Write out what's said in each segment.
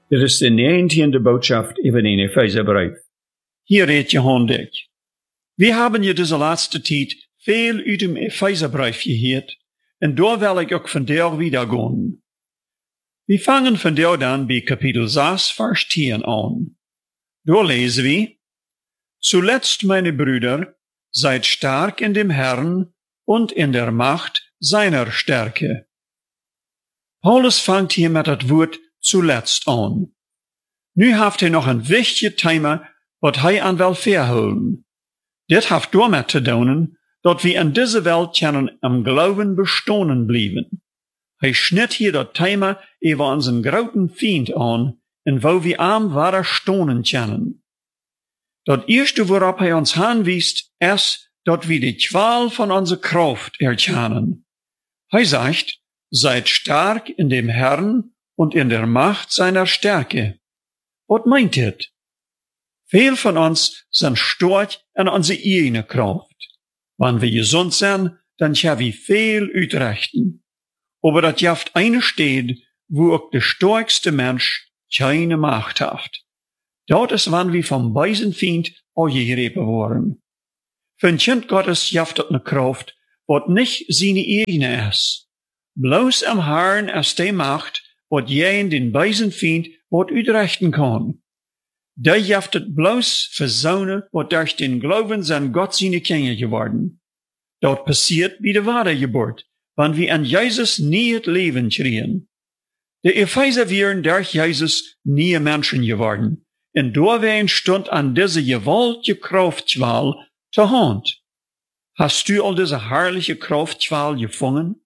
Dit is de 19e Botschaft über den Epheserbrief. Hier redet Johann Dick. Wir haben ja diese letzte Zeit viel uit dem Epheserbrief gehört, und da will ich auch von der wiedergehen. Wir fangen von der dann bei Kapitel 6, Vers 10 an. Da lesen wir: Zuletzt, meine Brüder, seid stark in dem Herrn und in der Macht seiner Stärke. Paulus fängt hier mit das Wort zuletzt an. Nu haft noch ein wichtiges Thema, wat hij an will verholen. Dit haft damit zu tun, dat wir in dieser Welt können am Glauben bestohnen blieben. Hij schnitt hier das Thema über unseren großen Feind an, en wo wir am wahre stohnen können. Das erste, worauf hij uns hinweist, ist, dat wir die Qual von unserer Kraft erkennen. Hij sagt, seid stark in dem Herrn und in der Macht seiner Stärke. Was meint dit? Viel von uns sind stark in unsere eigene Kraft. Wenn wir gesund sind, dann können wir viel utrechten. Aber das jaft eine steht, wo auch der starkste Mensch keine Macht hat. Dort ist, wenn wir vom bösen Feind angegriffen worden. Für ein Kind Gottes jaft das eine Kraft, wat nicht seine eigene ist. Bloß am Herrn ist die Macht, wat jeden den bösen Feind wat utrechten kann. Der jaftet bloß für Söhne, wat durch den Glauben sind Gott seine Kinder geworden. Dort passiert wie der Wiedergeburt, wenn wir an Jesus nie das Leben kriegen. Die Epheser wären durch Jesus nie Menschen geworden. Und da wären stund an diese gewaltige Kraftqual zur Hand. Hast du all diese herrliche Kraftqual gefunden?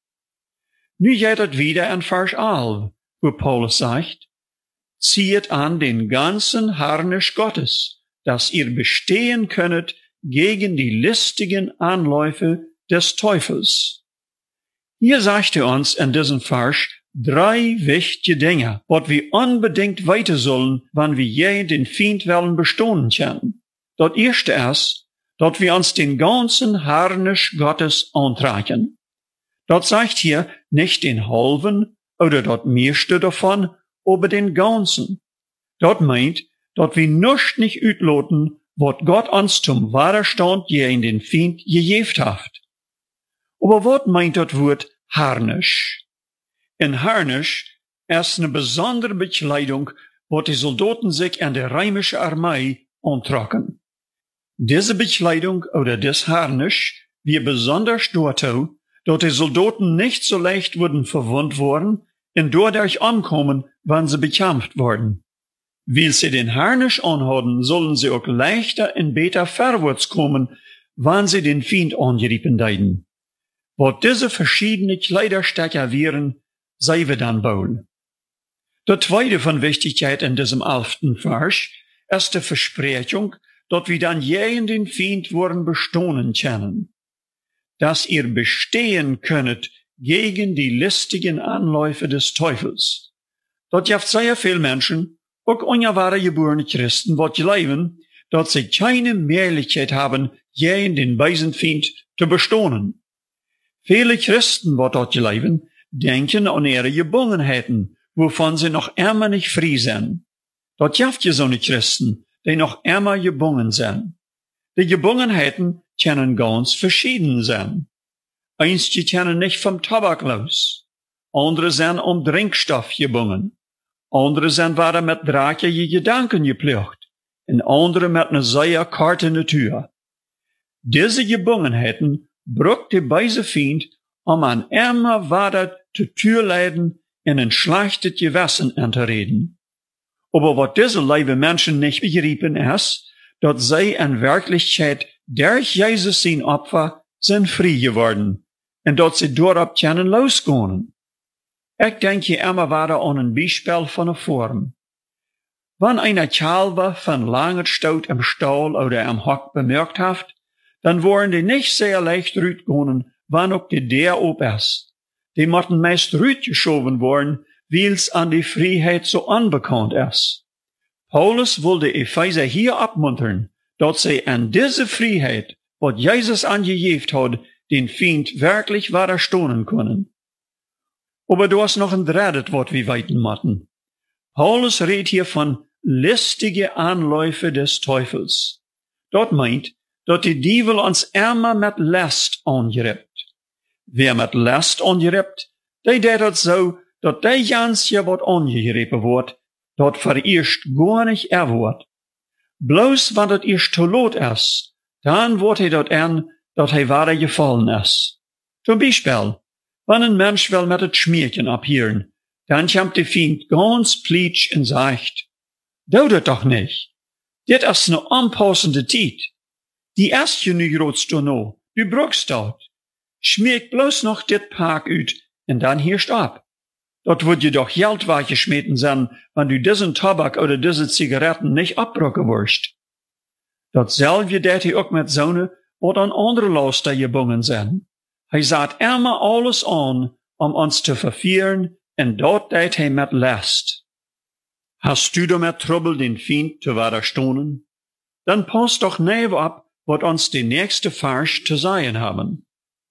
Nu geht es wieder in Vers 11, wo Paulus sagt: Zieht an den ganzen Harnisch Gottes, dass ihr bestehen könnet gegen die listigen Anläufe des Teufels. Hier sagt er uns in diesem Vers 3 wichtige Dinge, was wir unbedingt weiter sollen, wenn wir je den Feind wollen bestohnen können. Das erste ist, dass wir uns den ganzen Harnisch Gottes antragen. Das sagt hier nicht den halben oder das meiste davon, aber den ganzen. Das meint, dass wir nicht utloten, was Gott uns zum Widerstand gegen den Feind gegeben hat. Aber was meint das Wort Harnisch? In Harnisch ist eine besondere Bekleidung, was die Soldaten sich in der römischen Armee antragen. Diese Bekleidung oder das Harnisch wird besonders dazu, dass die Soldaten nicht so leicht wurden verwundet worden und dadurch ankommen, wenn sie bekämpft wurden. Weil sie den Harnisch anhaben, sollen sie auch leichter und besser vorwärts kommen, wenn sie den Feind angreifen deiden. Was diese verschiedenen Kleiderstücke wären, sei wir dann bauen. Der zweite von Wichtigkeit in diesem 11. Vers ist die Versprechung, dass wir dann je in den Feind worden bestohnen können. Dass ihr bestehen könnet gegen die listigen Anläufe des Teufels. Dort jaft sehr viel Menschen, auch unerwahre geborene Christen, wat glauben, dass sie keine Möglichkeit haben, gegen den bösen Feind zu bestohnen. Viele Christen, wat dort glauben, denken an ihre Gebungenheiten, wovon sie noch immer nicht frei sind. Dort jaft ja so eine Christen, die noch immer gebungen sind. Die Gebungenheiten können ganz verschieden sein. Einige können nicht vom Tabak los. Andere sind Drinkstoff gebungen. Andere sind waren mit drachenige Gedanken geplucht. Und andere mit einer sehr karten Natur. Diese Gebungenheiten brucht die böse Feind, an immer weiter zu Tür leiden in ein schlechtes Gewissen entreden. Aber was diese liebe Menschen nicht begriffen ist, dass sie in Wirklichkeit durch Jesus sein Opfer sind frei geworden und dass sie darauf können losgehen. Ich denke immer weiter an ein Beispiel von einer Form. Wenn einer Kalber von langer Stout im Stall oder im Hock bemerkt hat, dann wollen die nicht sehr leicht rütgehen, wann auch die der ob ist. Die müssen meist rütgeschoben worden, weil's an die Freiheit so unbekannt ist. Paulus will die Epheser hier abmuntern, dass sie an diese Freiheit, was Jesus angegeben hat, den Feind wirklich widerstehen können. Aber du hast noch ein drittes, was wir weiten müssen. Paulus redet hier von listige Anläufe des Teufels. Dort meint, dat die Dievel ons immer met last angrijpt. Wer met last angrijpt, die deed dat zo, dat die jansje wat angegrepen wordt, dat vereerst gar nicht wordt. Bloos wanneer het eerst te laat is, dan wordt hij dat aan, dat hij ware gevallen is. Zum Beispiel, wanneer een mens wil met het schmierken abhieren, dan komt de Feind ganz pleitsch en zegt, doe dat toch niet. Dit is een aanpassende tijd. Die is je nu grootst no, du brukst dat. Schmeek bloos nog dit paak uit en dan hierst ab. Dat wordt je doch geld weggeschmeten zijn, wanneer du diesen Tabak oder diese Zigaretten nicht abbrucken wirst. Datzelfde deed hij ook met zonen, wat aan andere lasten gebonden zijn. Hij zat immer alles aan, om ons te vervieren, en dat deed hij met last. Hast du damit Trouble, den Feind te widerstonen? Dan pas doch neven ab, wat ons de nächste Vers te zeggen haben.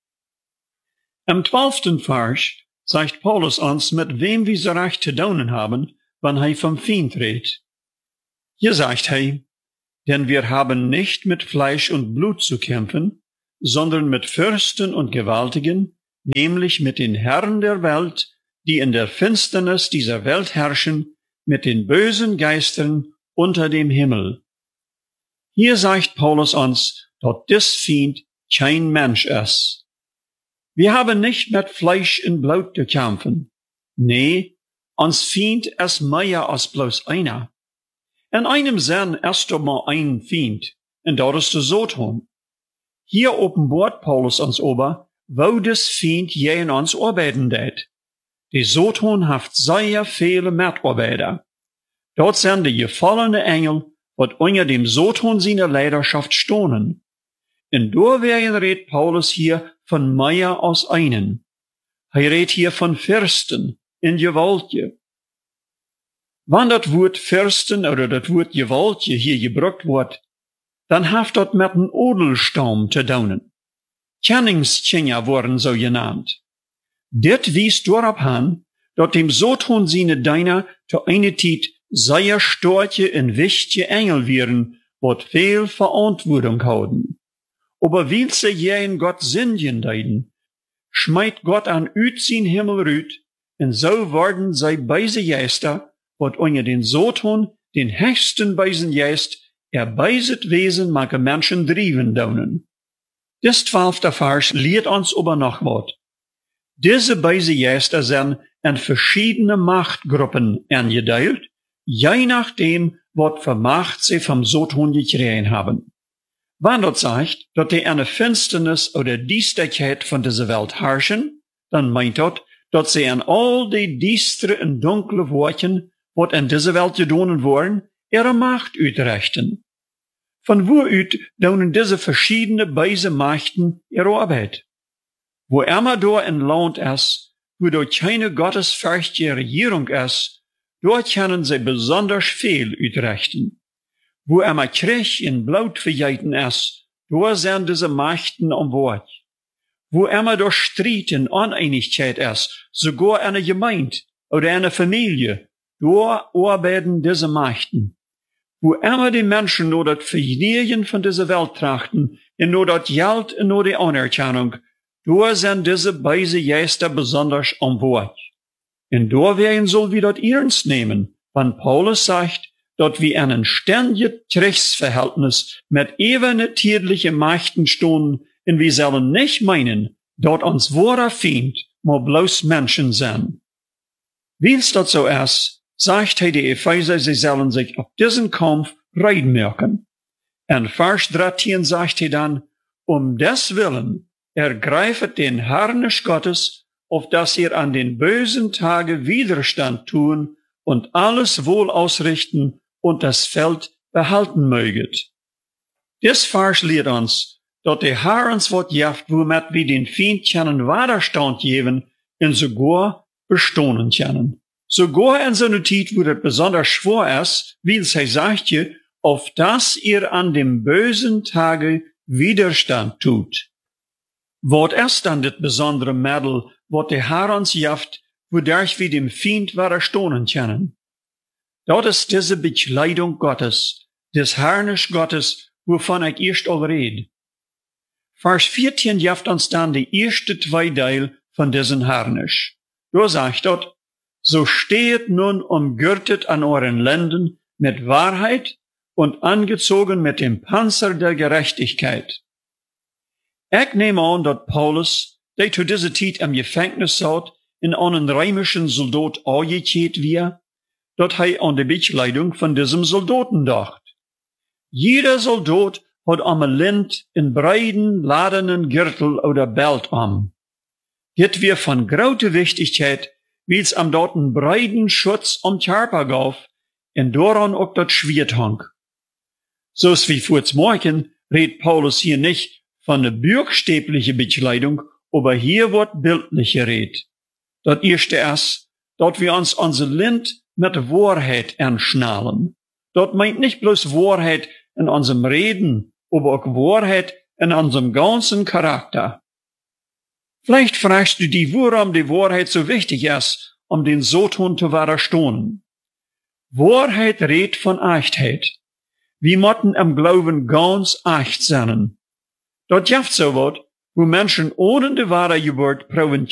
Im 12. Vers sagt Paulus uns, mit wem wir so recht zu tun haben, wenn er vom Feind redet. Hier sagt er, denn wir haben nicht mit Fleisch und Blut zu kämpfen, sondern mit Fürsten und Gewaltigen, nämlich mit den Herren der Welt, die in der Finsternis dieser Welt herrschen, mit den bösen Geistern unter dem Himmel. Hier sagt Paulus uns, dass des Feind kein Mensch ist. Wir haben nicht mit Fleisch und Blut zu kämpfen. Nee, uns Feind ist mehr als bloß einer. In einem Sinn ist doch mal ein Feind, und das ist der Satan. Hier offenbart Paulus uns aber, wo des Feind je in uns arbeiten det. Die Satan hat sehr viele Mitarbeiter. Dort sind die gefallene Engel, wat unter dem Satan seiner Leidenschaft stohnen. Und deswegen redet Paulus hier von mehr als einen. Er redet hier von Fürsten in Gewaltje. Wann das Wort Fürsten oder das Wort Gewaltje hier gebraucht wird, dann haft das mit einem Odelstamm zu tun. Kenningskinder wurden so genannt. Dit wies darauf an, dass dem Satan seine Diener zu einer Zeit sehr starke und wichtige Engel wären, wat viel Verantwortung haben. Aber weil sie je in Gott Sündigen deiden, schmeit Gott an ut sein Himmel rüt, und so werden sie beise Geister, wat unter den Satan, den höchsten beisen Geist, beiset Wesen mag Menschen driven daunen. Des 12. Vers lehrt uns aber noch wat. Diese beise Geister sind in verschiedene Machtgruppen angeteilt, je nachdem, wat für Macht sie vom Satan gekriegt haben. Wenn das sagt, dass die eine Finsternis oder Düsterkeit von dieser Welt herrschen, dann meint das, dass sie an all die düstere und dunkle Worten, wat in dieser Welt gedonen worden, ihre Macht uitrichten. Von wo uit donen diese verschiedene beise Machten ihre Arbeit? Wo immer da ein Land ist, wo dort keine gottesfürchtige Regierung ist, dort können sie besonders viel uitrichten. Wo immer Krieg in Blut verjeiten ist, dort sind diese Machten am Wort. Wo immer durch Streit und Uneinigkeit ist, sogar eine Gemeinde oder eine Familie, dort arbeiten diese Machten. Wo immer die Menschen nur das Vergnügen von dieser Welt trachten, und nur das Geld und nur die Anerkennung, dort sind diese beise Geister besonders am Wort. Und dort werden soll wir das ernst nehmen, wenn Paulus sagt, dass wir in ein ständiges Kriegsverhältnis mit übernatürlichen Mächten stehen, und wir sollen nicht meinen, dass uns wahrer Feind mal bloß Menschen sind. Wie es das so ist, sagt die Epheser, sie sollen sich auf diesen Kampf reinmerken. In Vers 13 sagt dann, des Willen ergreifet den Harnisch Gottes, auf dass ihr an den bösen Tage Widerstand tun und alles wohl ausrichten und das Feld behalten möget. Dies Vers lehrt uns, dass der Herr uns wat jaft, womit wir den Feind können Widerstand geben und sogar bestohnen können. Sogar in so einer Zeit, wo das besonders schwer ist, wie es sagt je, auf dass ihr an dem bösen Tage Widerstand tut. Wat ist dann das besondere Mittel, wat der Herr uns jaft, wodurch wir dem Feind widerstehen können? Dat is diese Bekleidung Gottes, des Harnisch Gottes, wovon ich erst al red. Vers 14 jaft ons dan de eerste twee Teil von diesen Harnisch. Da sagt dort, so stehet nun umgürtet an euren Lenden mit Wahrheit und angezogen mit dem Panzer der Gerechtigkeit. Ich nehme an, dass Paulus, der zu dieser Zeit im Gefängnis saß, in einen römischen Soldat angekleidet war, dass er an die Bekleidung von diesem Soldaten dacht. Jeder Soldat hat am Lend in breiten, ladenen Gürtel oder Belt am. Dit wir von großer Wichtigkeit, weil's am dort einen breiten Schutz um Körper gab, und daran auch das Schwert hang. So's wie vor's Morgen redet Paulus hier nicht von der buchstäblichen Bekleidung, aber hier wird bildlich geredet. Das erste ist, dass wir uns unser Lend mit Wahrheit anschnallen. Das meint nicht bloß Wahrheit in unserem Reden, aber auch Wahrheit in unserem ganzen Charakter. Vielleicht fragst du dich, warum die Wahrheit so wichtig ist, um den Satan zu widerstehen. Wahrheit redet von Echtheit. Wir müssen im Glauben ganz echt sein. Dort gibt so was, wo Menschen ohne die wahre Geburt probieren